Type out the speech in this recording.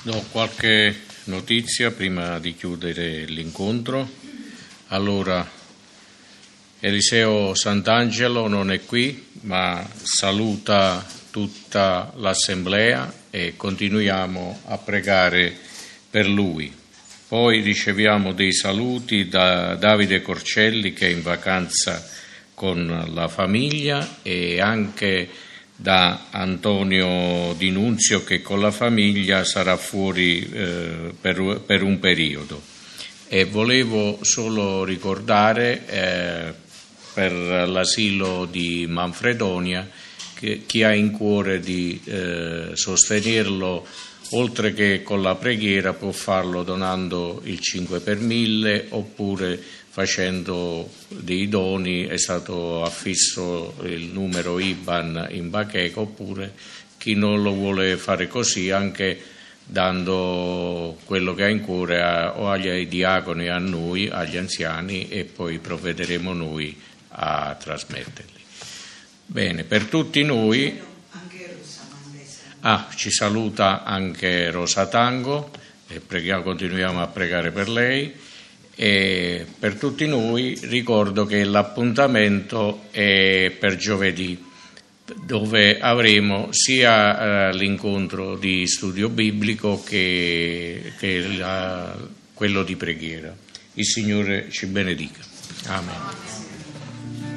Do qualche notizia prima di chiudere l'incontro. Allora, Eliseo Sant'Angelo non è qui, ma saluta tutta l'assemblea e continuiamo a pregare per lui. Poi riceviamo dei saluti da Davide Corcelli, che è in vacanza con la famiglia, e anche da Antonio Di Nunzio, che con la famiglia sarà fuori per un periodo. E volevo solo ricordare per l'asilo di Manfredonia che chi ha in cuore di sostenerlo, oltre che con la preghiera, può farlo donando il 5 per 1000 oppure facendo dei doni. È stato affisso il numero IBAN in bacheca, oppure chi non lo vuole fare così, anche dando quello che ha in cuore o agli diaconi, a noi, agli anziani, e poi provvederemo noi a trasmetterli. Bene, per tutti noi ci saluta anche Rosa Tango e continuiamo a pregare per lei. E per tutti noi ricordo che l'appuntamento è per giovedì, dove avremo sia l'incontro di studio biblico che quello di preghiera. Il Signore ci benedica. Amen.